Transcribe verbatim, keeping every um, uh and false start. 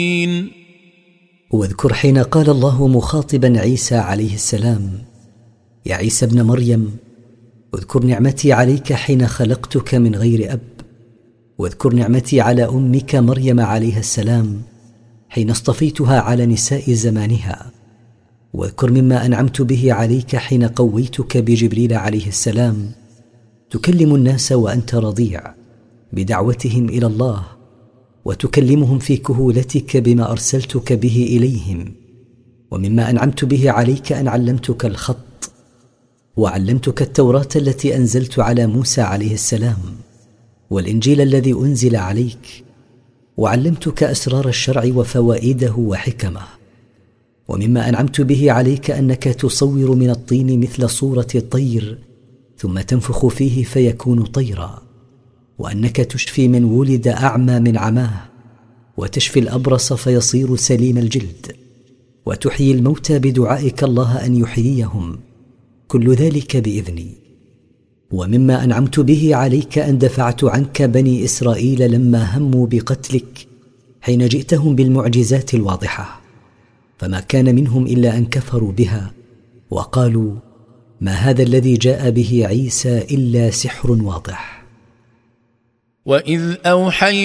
واذكر حين قال الله مخاطبا عيسى عليه السلام: يا عيسى ابن مريم، اذكر نعمتي عليك حين خلقتك من غير أب، واذكر نعمتي على أمك مريم عليها السلام حين اصطفيتها على نساء زمانها، واذكر مما أنعمت به عليك حين قويتك بجبريل عليه السلام تكلم الناس وأنت رضيع بدعوتهم إلى الله، وتكلمهم في كهولتك بما أرسلتك به إليهم. ومما أنعمت به عليك أن علمتك الخط، وعلمتك التوراة التي أنزلت على موسى عليه السلام، والإنجيل الذي أنزل عليك، وعلمتك أسرار الشرع وفوائده وحكمه. ومما أنعمت به عليك أنك تصور من الطين مثل صورة الطير ثم تنفخ فيه فيكون طيرا، وأنك تشفي من ولد أعمى من عماه، وتشفي الأبرص فيصير سليم الجلد، وتحيي الموتى بدعائك الله أن يحييهم، كل ذلك بإذني. ومما أنعمت به عليك أن دفعت عنك بني إسرائيل لما هموا بقتلك حين جئتهم بالمعجزات الواضحة، فما كان منهم إلا أن كفروا بها وقالوا: ما هذا الذي جاء به عيسى إلا سحر واضح. وإذ أوحي